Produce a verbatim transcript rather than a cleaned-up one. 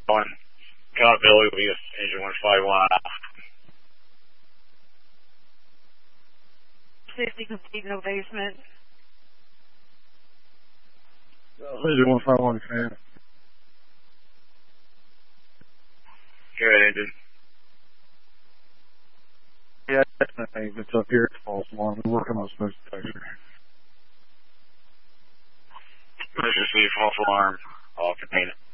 one. Accountability will be engine one five one. Safety complete, no basement. Engine one five one, fan. Good engine. Yeah, I think it's up here. It's false alarm. We're working on smoke detector. Emergency false alarm. All contained.